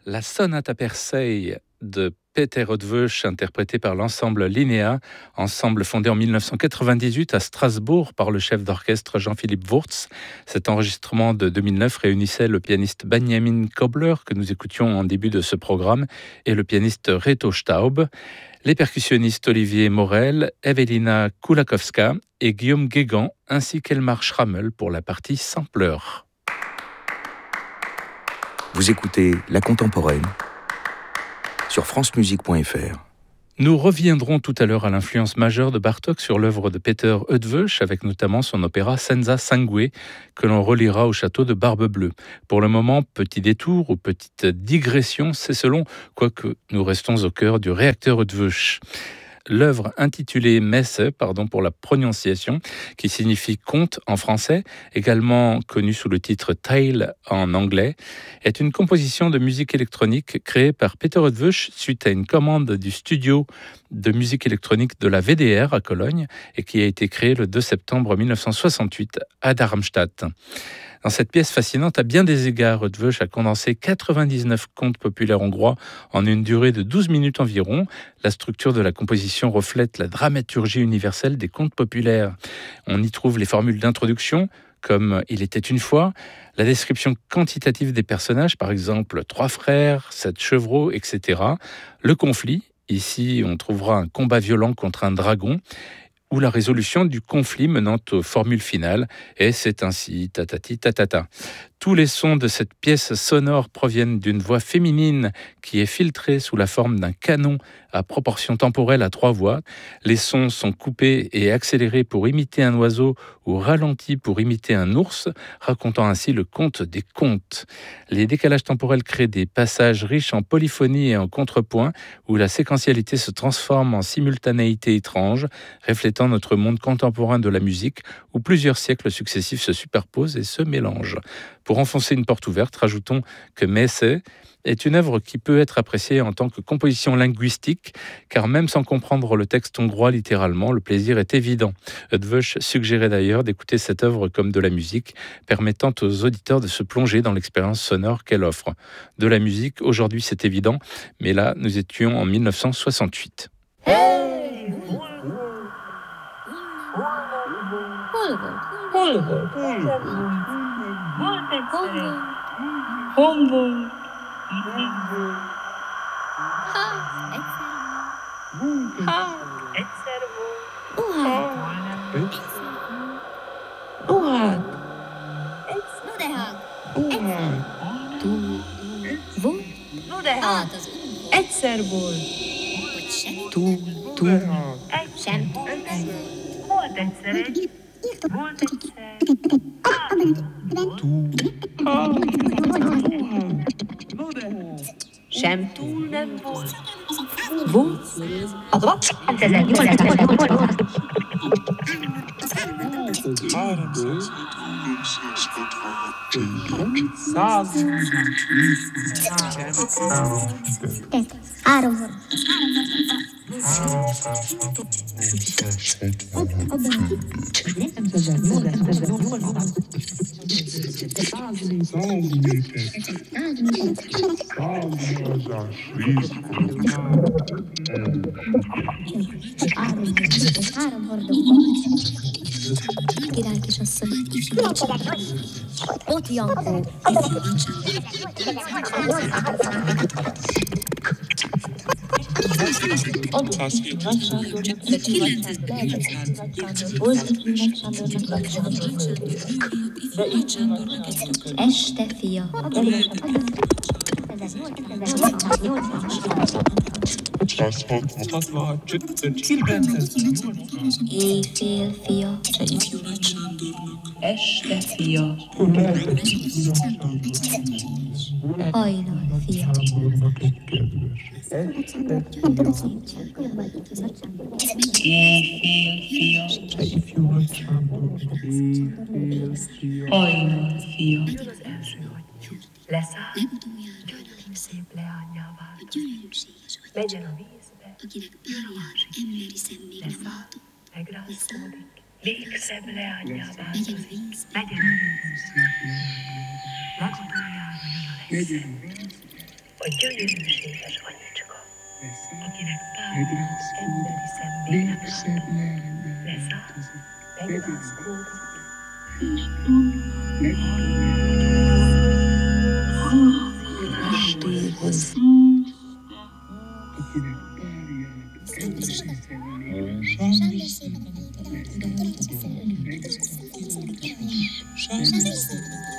La sonate Persei de Peter Eötvös, interprétée par l'ensemble Linnea, ensemble fondé en 1998 à Strasbourg par le chef d'orchestre Jean-Philippe Wurtz. Cet enregistrement de 2009 réunissait le pianiste Benjamin Kobler, que nous écoutions en début de ce programme, et le pianiste Reto Staub, les percussionnistes Olivier Morel, Evelina Kulakowska et Guillaume Guégan, ainsi qu'Elmar Schrammel pour la partie sampleur. Vous écoutez La Contemporaine sur francemusique.fr. Nous reviendrons tout à l'heure à l'influence majeure de Bartók sur l'œuvre de Peter Eötvös, avec notamment son opéra Senza Sangue, que l'on reliera au château de Barbe-Bleue. Pour le moment, petit détour ou petite digression, c'est selon, quoique nous restons au cœur du réacteur Eötvös. L'œuvre intitulée Messe, pardon pour la prononciation, qui signifie conte en français, également connue sous le titre Tale en anglais, est une composition de musique électronique créée par Peter Eötvös suite à une commande du studio de musique électronique de la WDR à Cologne et qui a été créée le 2 septembre 1968 à Darmstadt. Dans cette pièce fascinante, à bien des égards, Eötvös a condensé 99 contes populaires hongrois en une durée de 12 minutes environ. La structure de la composition reflète la dramaturgie universelle des contes populaires. On y trouve les formules d'introduction, comme « Il était une fois », la description quantitative des personnages, par exemple « 3 frères »,« 7 chevreaux », etc. Le conflit, ici on trouvera un combat violent contre un dragon, ou la résolution du conflit menant aux formules finales, et c'est ainsi, tatati tatata. Tous les sons de cette pièce sonore proviennent d'une voix féminine qui est filtrée sous la forme d'un canon à proportion temporelle à 3 voix. Les sons sont coupés et accélérés pour imiter un oiseau ou ralentis pour imiter un ours, racontant ainsi le conte des contes. Les décalages temporels créent des passages riches en polyphonie et en contrepoint, où la séquentialité se transforme en simultanéité étrange, reflétant notre monde contemporain de la musique, où plusieurs siècles successifs se superposent et se mélangent. Pour enfoncer une porte ouverte, rajoutons que Messe est une œuvre qui peut être appréciée en tant que composition linguistique, car même sans comprendre le texte hongrois littéralement, le plaisir est évident. Eötvös suggérait d'ailleurs d'écouter cette œuvre comme de la musique, permettant aux auditeurs de se plonger dans l'expérience sonore qu'elle offre. De la musique, aujourd'hui c'est évident, mais là nous étions en 1968. Hey! Homburg. Egyszer volt. Túl. Sem. Volt egyszer egy. Volt egyszer. Túl. Sem túl nem volt. Volt. Király kisasszony. Ott Jankó. Este fia. Éjfél fia. Este fia. Hajnal fia. Éjfél fia. Hajnal fia. Leszáll, gyönyörű szép leányjá vált. Legyen a vízbe, leszáll, megrázkódik. Még szebb leányjá változik. Legyen a vízbe, legutoljára jön a legszebb. a gyönyörűséges anyicska, akinek párja emberi szemlélet leszállt, megrázkódott, kastélyhoz. Sándor